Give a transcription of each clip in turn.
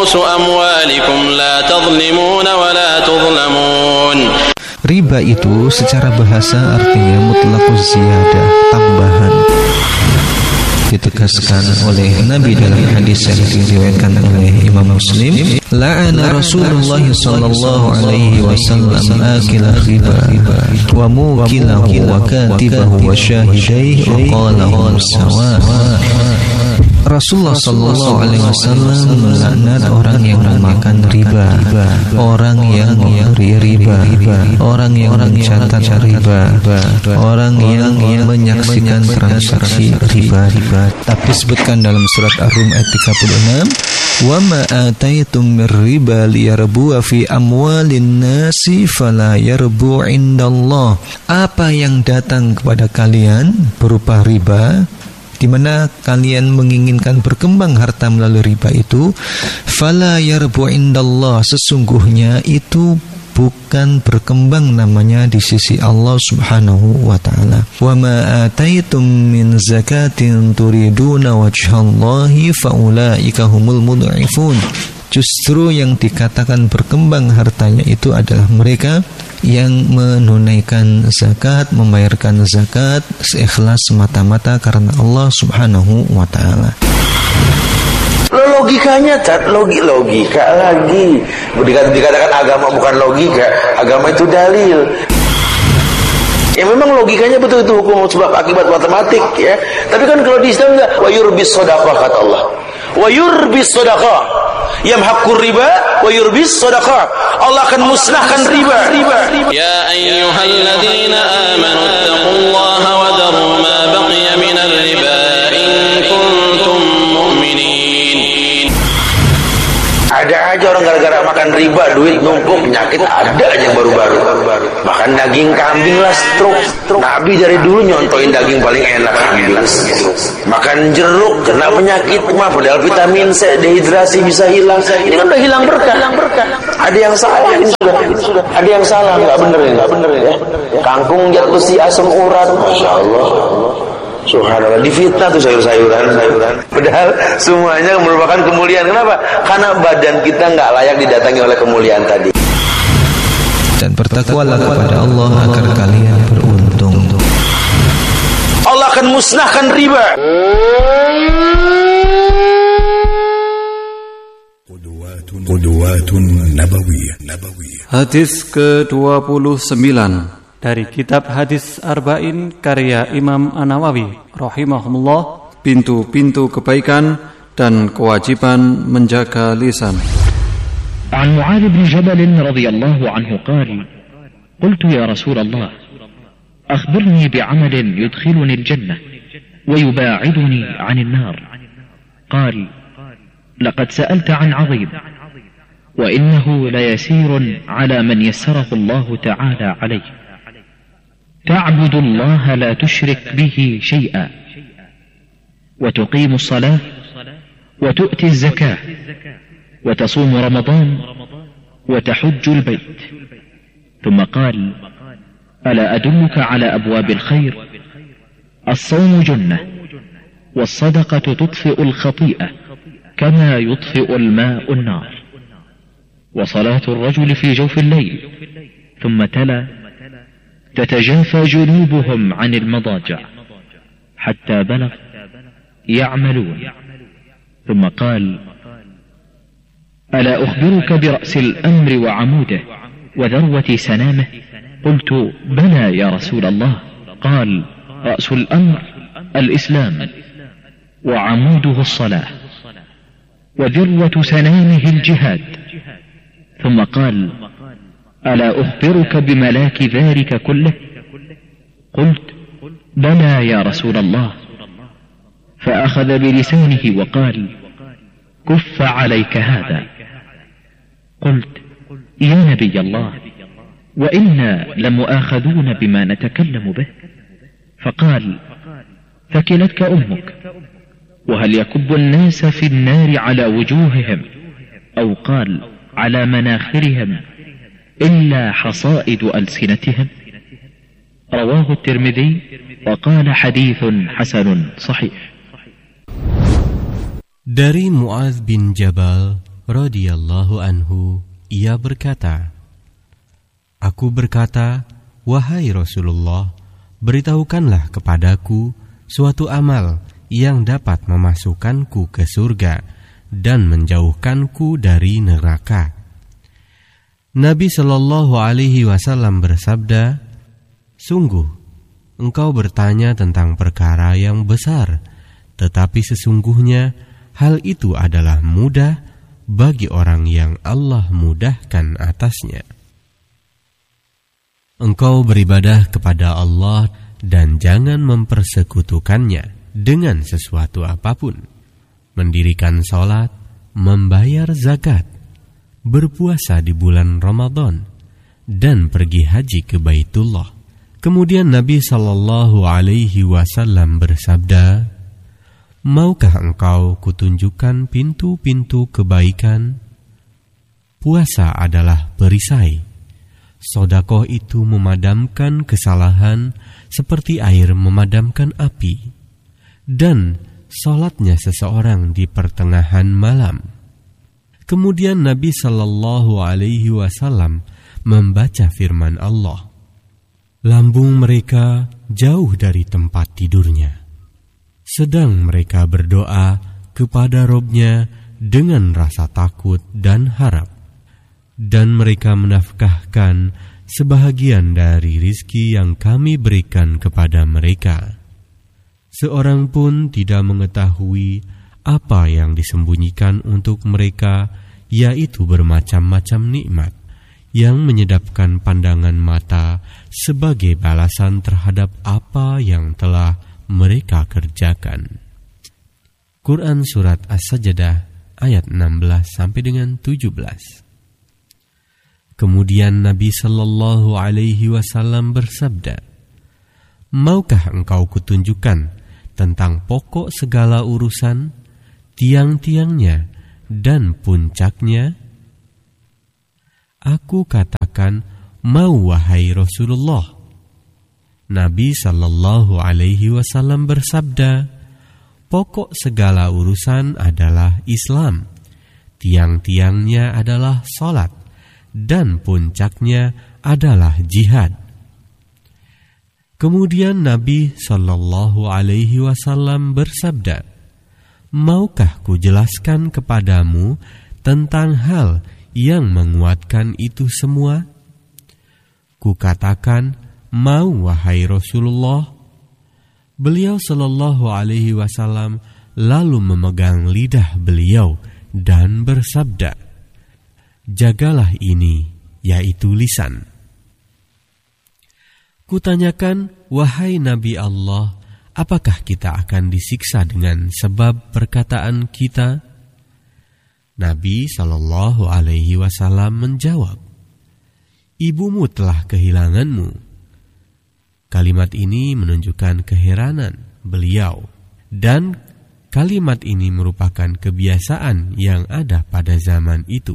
رؤوس أموالكم لا تظلمون ولا تظلمون. Riba itu secara bahasa artinya mutlaquz ziyadah, tambahan. Ditegaskan oleh Nabi dalam hadis yang diriwayatkan oleh Imam Muslim, la'ana Rasulullah sallallahu alaihi wasallam akila riba wa mukilahu wa katibahu wa syahidaihi wa qalahu sawa. Rasulullah sallallahu alaihi wasallam melaknat orang yang memakan riba, orang yang memberi riba, orang yang mencatat riba, orang yang menyaksikan transaksi riba. Tapi sebutkan dalam surat Ar-Rum ayat 36, wa ma ataitum mir riba liyarbu'a fi amwalin nasi fala yarbu' indallah. Apa yang datang kepada kalian berupa riba, di mana kalian menginginkan berkembang harta melalui riba itu, fala yarbu indallah, sesungguhnya itu bukan berkembang namanya di sisi Allah Subhanahu wa taala. Wa ma ataitum min zakatin turiduna wajhallahi faulaika humul mudhifun. Justru yang dikatakan berkembang hartanya itu adalah mereka yang menunaikan zakat, membayarkan zakat seikhlas semata-mata karena Allah Subhanahu wa taala. Logikanya logika lagi. Dikatakan agama bukan logika, agama itu dalil. Ya memang logikanya betul itu hukum sebab akibat matematik ya. Tapi kan kalau di Islam enggak, wa yurbis shadaqah kata Allah. Wa yurbis shadaqah. Yamhaqur riba wa yurbis shadaqah. Allah akan musnahkan riba. Ya ayyuhalladzina amanu taqullaha wa daru ma baqiya minal riba in kuntum mu'minin. Ada aja orang gara-gara makan riba duit numpuk, penyakit ada aja yang baru-baru. Makan daging kambing lah stroke. Nabi dari dulu nyontoin daging paling enak kambing. Makan jeruk kena penyakit mah, padahal vitamin C, dehidrasi bisa hilang. Ini kan udah hilang berkah. Ada yang salah ini sudah. Ada yang salah, enggak bener ya. Kangkung jatuh si asam urat, masyaallah. Subhanallah, difitnah tuh sayur-sayuran. Padahal semuanya merupakan kemuliaan. Kenapa? Karena badan kita nggak layak didatangi oleh kemuliaan tadi. Dan bertakwalah kepada Allah agar kalian beruntung. Allah akan musnahkan riba. Qudwatun Nabawiyah. Hadis ke-29 dari kitab Hadis Arba'in karya Imam An-Nawawi rahimahullah, pintu-pintu kebaikan dan kewajiban menjaga lisan. عن معاذ بن جبل رضي الله عنه قال: قلت يا رسول الله أخبرني بعمل يدخلني الجنة ويباعدني عن النار. قال: لقد سألت عن عظيم، وإنه ليسير على من يسره الله تعالى عليه. تعبد الله لا تشرك به شيئا، وتقيم الصلاة، وتؤتي الزكاة، وتصوم رمضان، وتحج البيت. ثم قال: ألا أدلك على أبواب الخير؟ الصوم جنة، والصدقة تطفئ الخطيئة كما يطفئ الماء النار، وصلاة الرجل في جوف الليل. ثم تلا: تتجافى جنوبهم عن المضاجع، حتى بلغ: يعملون. ثم قال: ألا أخبرك برأس الأمر وعموده وذروة سنامه؟ قلت: بلى يا رسول الله. قال: رأس الأمر الإسلام، وعموده الصلاة، وذروة سنامه الجهاد. ثم قال: ألا أخبرك بملاك ذلك كله؟ قلت: بلى يا رسول الله. فأخذ بلسانه وقال: كف عليك هذا. قلت: يا نبي الله، وإنا لمؤاخذون بما نتكلم به. فقال: ثكلتك أمك. وهل يكب الناس في النار على وجوههم، أو قال على مناخرهم، إلا حصائد ألسنتهم؟ رواه الترمذي وقال حديث حسن صحيح. Dari Mu'adz bin Jabal radhiyallahu anhu, ia berkata, "Aku berkata, wahai Rasulullah, beritahukanlah kepadaku suatu amal yang dapat memasukkanku ke surga dan menjauhkanku dari neraka." Nabi Shallallahu Alaihi Wasallam bersabda, "Sungguh, engkau bertanya tentang perkara yang besar, tetapi sesungguhnya hal itu adalah mudah bagi orang yang Allah mudahkan atasnya." Engkau beribadah kepada Allah dan jangan mempersekutukannya dengan sesuatu apapun. Mendirikan salat, membayar zakat, berpuasa di bulan Ramadan, dan pergi haji ke Baitullah. Kemudian Nabi Shallallahu Alaihi Wasallam bersabda, "Maukah engkau kutunjukkan pintu-pintu kebaikan? Puasa adalah perisai. Sedekah itu memadamkan kesalahan seperti air memadamkan api. Dan salatnya seseorang di pertengahan malam." Kemudian Nabi Shallallahu Alaihi Wasallam membaca firman Allah, "Lambung mereka jauh dari tempat tidurnya, sedang mereka berdoa kepada Robnya dengan rasa takut dan harap, dan mereka menafkahkan sebahagian dari rizki yang kami berikan kepada mereka. Seorang pun tidak mengetahui apa yang disembunyikan untuk mereka, yaitu bermacam-macam nikmat yang menyedapkan pandangan mata sebagai balasan terhadap apa yang telah mereka kerjakan." Quran Surat As-Sajdah ayat 16 sampai dengan 17. Kemudian Nabi Shallallahu Alaihi Wasallam bersabda, "Maukah engkau kutunjukkan tentang pokok segala urusan, tiang-tiangnya dan puncaknya?" Aku katakan, "Mau wahai Rasulullah." Nabi Shallallahu Alaihi Wasallam bersabda, "Pokok segala urusan adalah Islam, tiang-tiangnya adalah salat, dan puncaknya adalah jihad." Kemudian Nabi Shallallahu Alaihi Wasallam bersabda, "Maukah ku jelaskan kepadamu tentang hal yang menguatkan itu semua?" Ku katakan, "Mau wahai Rasulullah." Beliau Shallallahu Alaihi Wasallam lalu memegang lidah beliau dan bersabda, "Jagalah ini, yaitu lisan." Kutanyakan, "Wahai Nabi Allah, apakah kita akan disiksa dengan sebab perkataan kita?" Nabi Shallallahu Alaihi Wasallam menjawab, "Ibumu telah kehilanganmu." Kalimat ini menunjukkan keheranan beliau, dan kalimat ini merupakan kebiasaan yang ada pada zaman itu.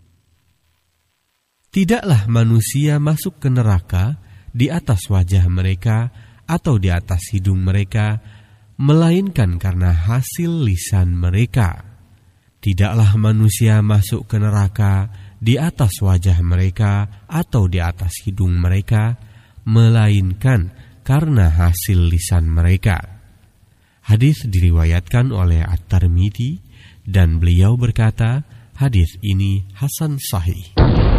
Tidaklah manusia masuk ke neraka di atas wajah mereka atau di atas hidung mereka, melainkan karena hasil lisan mereka. Tidaklah manusia masuk ke neraka di atas wajah mereka atau di atas hidung mereka, melainkan karena hasil lisan mereka. Hadis diriwayatkan oleh At-Tirmidzi dan beliau berkata, hadis ini hasan sahih.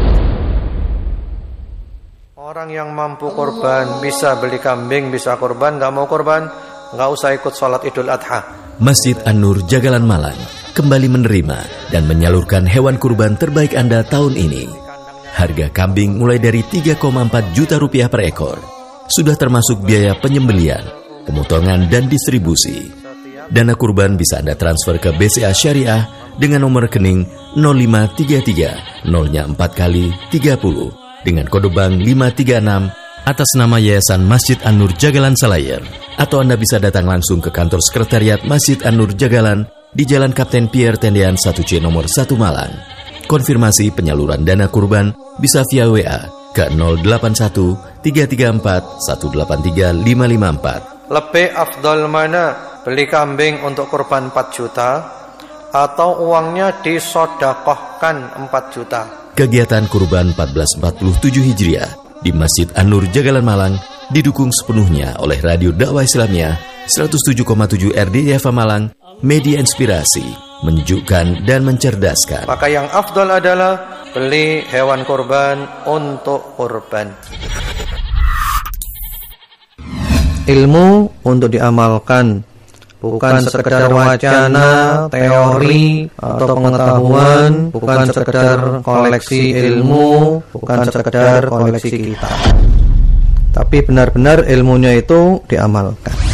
Orang yang mampu korban bisa beli kambing, bisa korban. Gak mau korban, gak usah ikut sholat Idul Adha. Masjid An-Nur Jagalan Malang kembali menerima dan menyalurkan hewan kurban terbaik Anda tahun ini. Harga kambing mulai dari 3,4 juta rupiah per ekor. Sudah termasuk biaya penyembelian, pemotongan dan distribusi. Dana kurban bisa Anda transfer ke BCA Syariah dengan nomor rekening 0533 0-4 kali 30 dengan kode bank 536 atas nama Yayasan Masjid An-Nur Jagalan Selayar. Atau Anda bisa datang langsung ke kantor sekretariat Masjid An-Nur Jagalan di Jalan Kapten Pierre Tendean 1C nomor 1 Malang. Konfirmasi penyaluran dana kurban bisa via WA ke 081 334 183 554. Lebih afdal mana? Beli kambing untuk kurban 4 juta atau uangnya disodakohkan 4 juta. Kegiatan kurban 1447 Hijriah di Masjid An-Nur Jagalan Malang didukung sepenuhnya oleh Radio Dakwah Islamiyah 107,7 RDIFA Malang, media inspirasi, menyejukkan dan mencerdaskan. Maka yang afdal adalah beli hewan kurban untuk kurban. Ilmu untuk diamalkan, bukan sekedar wacana, teori, atau pengetahuan, bukan sekedar koleksi ilmu, bukan sekedar koleksi kitab. Tapi benar-benar ilmunya itu diamalkan.